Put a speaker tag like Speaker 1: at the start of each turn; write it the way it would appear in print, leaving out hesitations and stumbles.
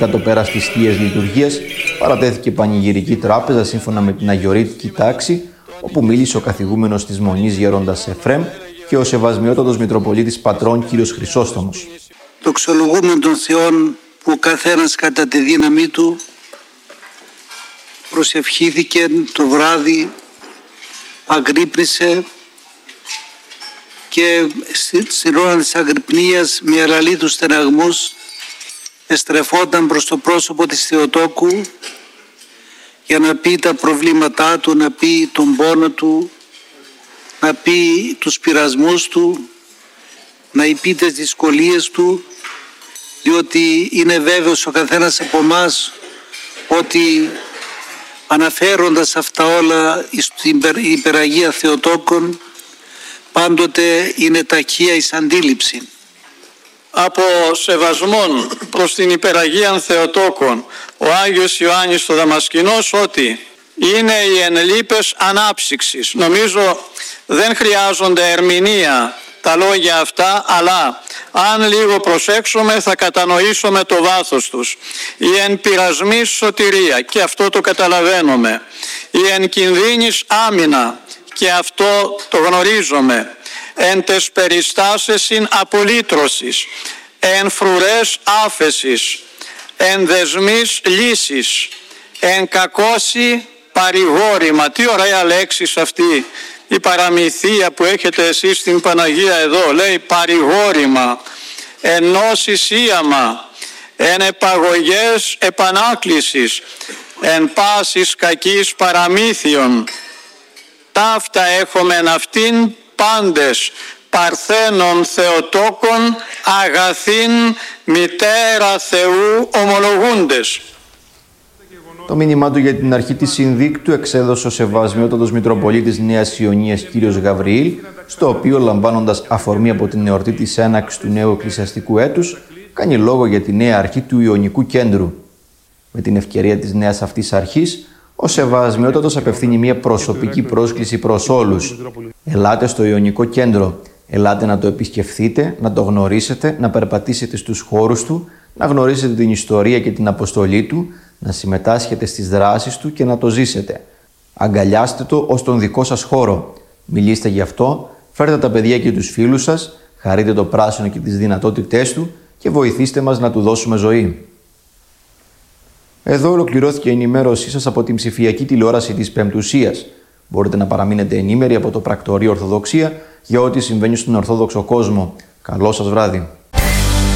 Speaker 1: μετά το πέρας της Θείας Λειτουργίας παρατέθηκε πανηγυρική τράπεζα σύμφωνα με την Αγιορείτικη τάξη, όπου μίλησε ο καθηγούμενος της Μονής Γέροντας Εφρέμ και ο Σεβασμιότατος Μητροπολίτης Πατρών κ. Χρυσόστομος.
Speaker 2: Δοξολογούμε τον Θεόν που ο καθένας κατά τη δύναμή του προσευχήθηκε το βράδυ, αγρύπνησε και στην ώρα της αγρυπνίας με αλαλήτους στεναγμούς εστρεφόταν προς το πρόσωπο της Θεοτόκου για να πει τα προβλήματά του, να πει τον πόνο του, να πει τους πειρασμούς του, να πει τις δυσκολίες του, διότι είναι βέβαιος ο καθένας από εμάς ότι αναφέροντας αυτά όλα στην υπεραγία Θεοτόκον πάντοτε είναι ταχεία εις αντίληψη.
Speaker 3: Από σεβασμόν προς την υπεραγίαν Θεοτόκον ο Άγιος Ιωάννης το Δαμασκηνός ότι είναι οι ενλίπες ανάψυξης. Νομίζω δεν χρειάζονται ερμηνεία τα λόγια αυτά, αλλά αν λίγο προσέξουμε θα κατανοήσουμε το βάθος τους. Η εν πειρασμής σωτηρία, και αυτό το καταλαβαίνουμε. Η εν κινδύνης άμυνα, και αυτό το γνωρίζουμε. Εν τες περιστάσεις απολύτρωσης, εν φρουρές άφεσης, εν δεσμής λύσης, εν κακώσει παρηγόρημα. Τι ωραία λέξεις αυτή η παραμυθία που έχετε εσείς στην Παναγία εδώ. Λέει παρηγόρημα, εν νόσης íαμα, εν επαγωγές επανάκλησης, εν πάσης κακής παραμύθιον. Ταύτα έχομεν αυτήν πάντες παρθένων Θεοτόκων αγαθήν μητέρα Θεού ομολογούντες.
Speaker 1: Το μήνυμά του για την αρχή της Συνδίκτου εξέδωσε ο Σεβασμιότατος Μητροπολίτης Νέας Ιωνίας κ. Γαβριήλ, στο οποίο, λαμβάνοντας αφορμή από την εορτή της έναξης του νέου εκκλησιαστικού έτους, κάνει λόγο για τη νέα αρχή του Ιωνικού Κέντρου. Με την ευκαιρία της νέας αυτής αρχής, ο Σεβασμιότατος απευθύνει μια προσωπική πρόσκληση προς όλους. Ελάτε στο Ιωνικό Κέντρο. Ελάτε να το επισκεφθείτε, να το γνωρίσετε, να περπατήσετε στους χώρους του, να γνωρίσετε την ιστορία και την αποστολή του, να συμμετάσχετε στις δράσεις του και να το ζήσετε. Αγκαλιάστε το ως τον δικό σας χώρο. Μιλήστε γι' αυτό, φέρτε τα παιδιά και τους φίλους σας, χαρείτε το πράσινο και τις δυνατότητές του και βοηθήστε μας να του δώσουμε ζωή. Εδώ ολοκληρώθηκε η ενημέρωσή σας από την ψηφιακή τηλεόραση της Πεμπτουσίας. Μπορείτε να παραμείνετε ενήμεροι από το Πρακτορείο Ορθοδοξία για ό,τι συμβαίνει στον Ορθόδοξο κόσμο. Καλό σας βράδυ.